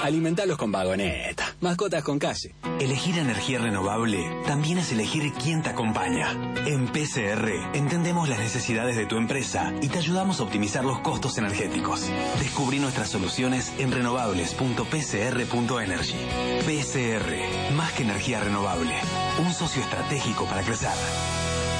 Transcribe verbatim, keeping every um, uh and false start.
Alimentalos con Vagoneta. Mascotas con calle. Elegir energía renovable también es elegir quién te acompaña. En P C R entendemos las necesidades de tu empresa y te ayudamos a optimizar los costos energéticos. Descubrí nuestras soluciones en renovables punto p c r punto energy. P C R, más que energía renovable, un socio estratégico para crecer.